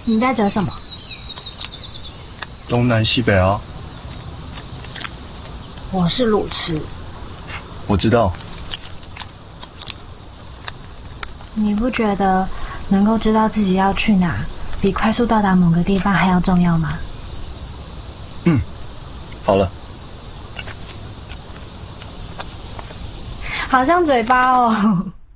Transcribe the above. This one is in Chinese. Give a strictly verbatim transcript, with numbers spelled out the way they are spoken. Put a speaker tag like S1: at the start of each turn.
S1: 你在折什么？
S2: 东南西北啊。
S1: 我是路痴。
S2: 我知道。
S1: 你不觉得能够知道自己要去哪，比快速到达某个地方还要重要吗？
S2: 嗯，好了。
S1: 好像嘴巴哦。